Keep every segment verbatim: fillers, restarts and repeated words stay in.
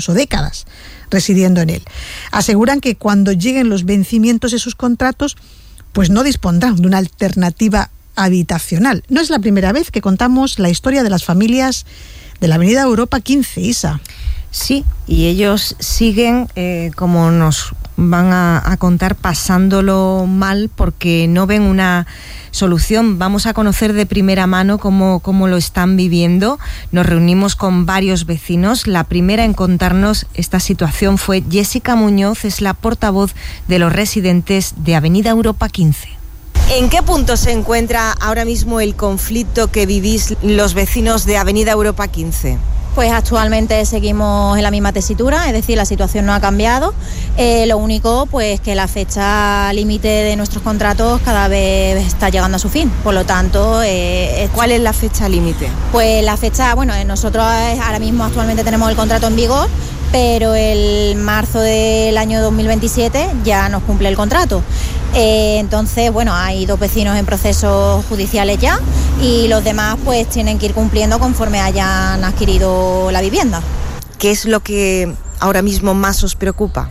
o décadas residiendo en él. Aseguran que cuando lleguen los vencimientos de sus contratos, pues no dispondrán de una alternativa habitacional. No es la primera vez que contamos la historia de las familias de la Avenida Europa quince, Isa. Sí, y ellos siguen, eh, como nos van a, a contar, pasándolo mal porque no ven una solución. Vamos a conocer de primera mano cómo, cómo lo están viviendo. Nos reunimos con varios vecinos. La primera en contarnos esta situación fue Jessica Muñoz, es la portavoz de los residentes de Avenida Europa quince. ¿En qué punto se encuentra ahora mismo el conflicto que vivís los vecinos de Avenida Europa quince? Pues actualmente seguimos en la misma tesitura, es decir, la situación no ha cambiado. Eh, lo único, pues que la fecha límite de nuestros contratos cada vez está llegando a su fin. Por lo tanto, eh, ¿cuál es la fecha límite? Pues la fecha, bueno, nosotros ahora mismo actualmente tenemos el contrato en vigor, pero el marzo del año dos mil veintisiete ya nos cumple el contrato. Eh, entonces, bueno, hay dos vecinos en procesos judiciales ya y los demás pues tienen que ir cumpliendo conforme hayan adquirido la vivienda. ¿Qué es lo que ahora mismo más os preocupa?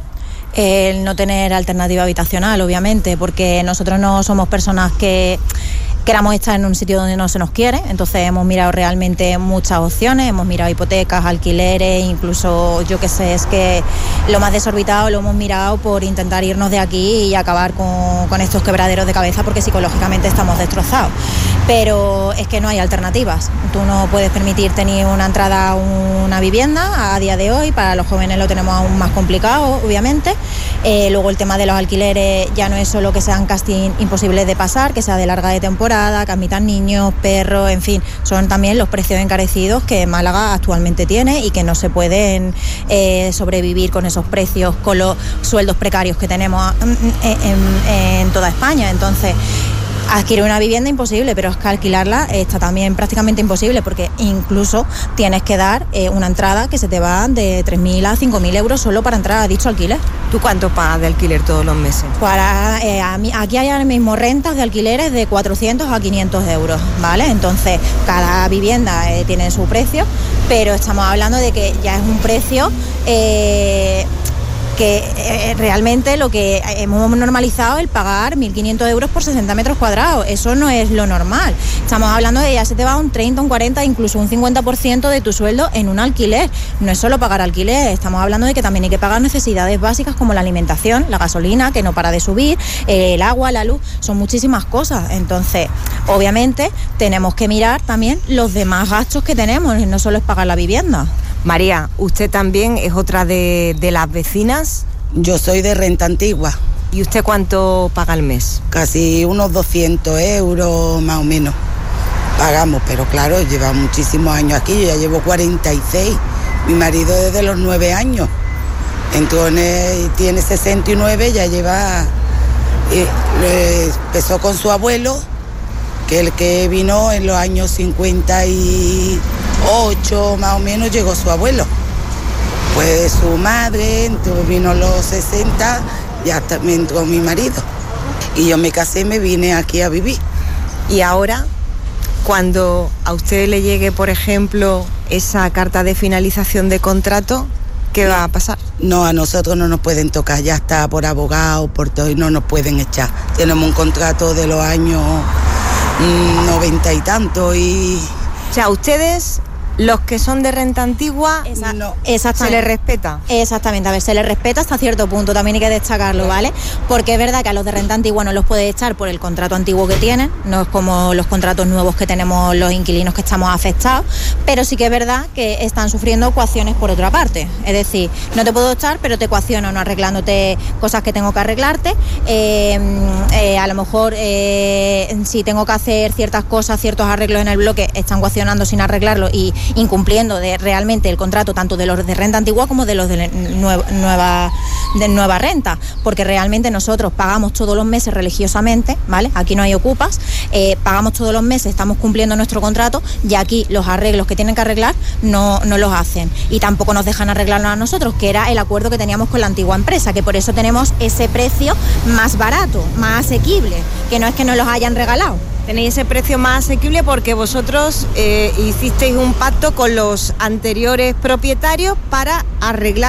El no tener alternativa habitacional, obviamente, porque nosotros no somos personas que queramos estar en un sitio donde no se nos quiere, entonces hemos mirado realmente muchas opciones, hemos mirado hipotecas, alquileres, incluso yo qué sé, es que lo más desorbitado lo hemos mirado por intentar irnos de aquí y acabar con, con estos quebraderos de cabeza porque psicológicamente estamos destrozados, pero es que no hay alternativas. Tú no puedes permitirte ni una entrada a una vivienda a día de hoy, para los jóvenes lo tenemos aún más complicado, obviamente. Eh, luego el tema de los alquileres ya no es solo que sean casi imposibles de pasar, que sea de larga de temporada, que admitan niños, perros, en fin, son también los precios encarecidos que Málaga actualmente tiene y que no se pueden eh, sobrevivir con esos precios, con los sueldos precarios que tenemos en, en, en toda España. Entonces, adquirir una vivienda imposible, pero es que alquilarla está también prácticamente imposible porque incluso tienes que dar eh, una entrada que se te va de tres mil a cinco mil euros solo para entrar a dicho alquiler. ¿Tú cuánto pagas de alquiler todos los meses? Para, eh, a mí, aquí hay ahora mismo rentas de alquileres de cuatrocientos a quinientos euros, ¿vale? Entonces, cada vivienda eh, tiene su precio, pero estamos hablando de que ya es un precio Eh, que eh, realmente lo que hemos normalizado es el pagar mil quinientos euros por sesenta metros cuadrados. Eso no es lo normal. Estamos hablando de que ya se te va un treinta, un cuarenta, incluso un cincuenta por ciento de tu sueldo en un alquiler. No es solo pagar alquiler, estamos hablando de que también hay que pagar necesidades básicas como la alimentación, la gasolina, que no para de subir, eh, el agua, la luz, son muchísimas cosas. Entonces, obviamente, tenemos que mirar también los demás gastos que tenemos, no solo es pagar la vivienda. María, ¿usted también es otra de, de las vecinas? Yo soy de renta antigua. ¿Y usted cuánto paga al mes? Casi unos doscientos euros más o menos pagamos, pero claro, lleva muchísimos años aquí, yo ya llevo cuarenta y seis, mi marido desde los nueve años, entonces tiene sesenta y nueve, ya lleva, eh, empezó con su abuelo, que el que vino en los años cincuenta y ocho más o menos llegó su abuelo, pues su madre, entonces vino los sesenta, ya también entró mi marido y yo me casé y me vine aquí a vivir. Y ahora, cuando a usted le llegue, por ejemplo, esa carta de finalización de contrato, ¿qué va a pasar? No, a nosotros no nos pueden tocar, ya está por abogado, por todo, y no nos pueden echar. Tenemos un contrato de los años mmm, noventa y tanto y... O sea, ustedes, los que son de renta antigua, Esa, no, se les respeta. Exactamente, a ver, se les respeta hasta cierto punto, también hay que destacarlo, ¿vale? Porque es verdad que a los de renta antigua no los puede echar por el contrato antiguo que tienen, no es como los contratos nuevos que tenemos los inquilinos que estamos afectados, pero sí que es verdad que están sufriendo coacciones por otra parte, es decir, no te puedo echar, pero te coacciono no arreglándote cosas que tengo que arreglarte, eh, eh, a lo mejor eh, si tengo que hacer ciertas cosas, ciertos arreglos en el bloque, están coaccionando sin arreglarlo y incumpliendo de realmente el contrato tanto de los de renta antigua como de los de nueva, nueva, de nueva renta, porque realmente nosotros pagamos todos los meses religiosamente, ¿vale? Aquí no hay ocupas, eh, pagamos todos los meses, estamos cumpliendo nuestro contrato y aquí los arreglos que tienen que arreglar no, no los hacen y tampoco nos dejan arreglarlos a nosotros, que era el acuerdo que teníamos con la antigua empresa, que por eso tenemos ese precio más barato, más asequible, que no es que nos los hayan regalado. Tenéis ese precio más asequible porque vosotros eh, hicisteis un pacto con los anteriores propietarios para arreglar